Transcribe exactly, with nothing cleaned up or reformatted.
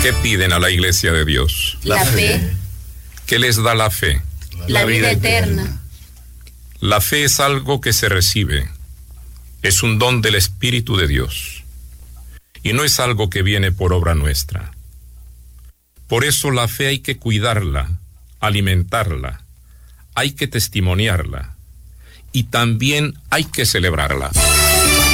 ¿Qué piden a la Iglesia de Dios? La fe. ¿Qué les da la fe? La vida eterna. La fe es algo que se recibe. Es un don del Espíritu de Dios. Y no es algo que viene por obra nuestra. Por eso la fe hay que cuidarla, alimentarla, hay que testimoniarla y también hay que celebrarla.